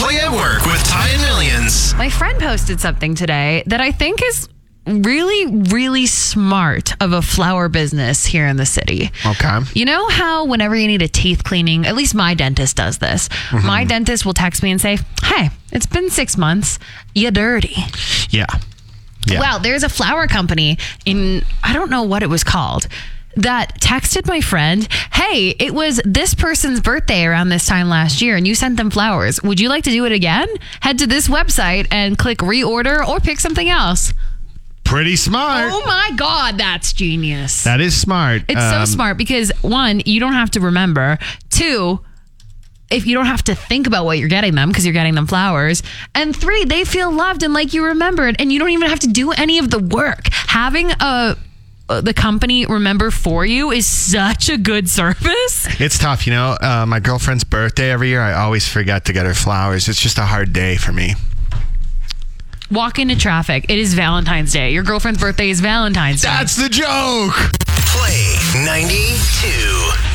Play at Work with Ty and Millions. My friend posted something today that I think is really, really smart of a flower business here in the city. Okay. You know how whenever you need a teeth cleaning, at least my dentist does this. My dentist will text me and say, hey, it's been 6 months. You're dirty. Yeah. Well, there's a flower company in, I don't know what it was called, that texted my friend, hey, it was this person's birthday around this time last year and you sent them flowers. Would you like to do it again? Head to this website and click reorder or pick something else. Pretty smart. Oh my God, that's genius. That is smart. It's so smart because 1, you don't have to remember. 2, if you don't have to think about what you're getting them because you're getting them flowers. And 3, they feel loved and like you remembered and you don't even have to do any of the work. Having the company remember for you is such a good service. It's tough, you know. My girlfriend's birthday every year, I always forget to get her flowers. It's just a hard day for me. Walk into traffic. It is Valentine's Day. Your girlfriend's birthday is Valentine's Day. That's the joke. Play 92.